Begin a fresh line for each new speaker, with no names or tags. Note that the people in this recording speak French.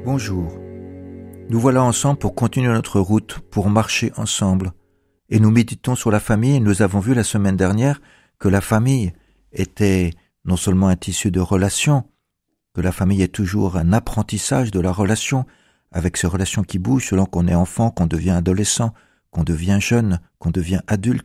Bonjour. Nous voilà ensemble pour continuer notre route, pour marcher ensemble. Et nous méditons sur la famille et nous avons vu la semaine dernière que la famille était non seulement un tissu de relations, que la famille est toujours un apprentissage de la relation, avec ces relations qui bougent selon qu'on est enfant, qu'on devient adolescent, qu'on devient jeune, qu'on devient adulte.